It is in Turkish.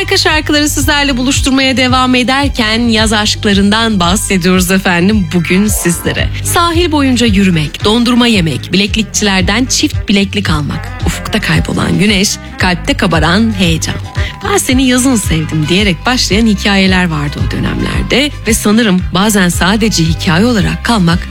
Harika şarkıları sizlerle buluşturmaya devam ederken yaz aşklarından bahsediyoruz efendim bugün sizlere. Sahil boyunca yürümek, dondurma yemek, bileklikçilerden çift bileklik almak, ufukta kaybolan güneş, kalpte kabaran heyecan. Ben seni yazın sevdim diyerek başlayan hikayeler vardı o dönemlerde ve sanırım bazen sadece hikaye olarak kalmak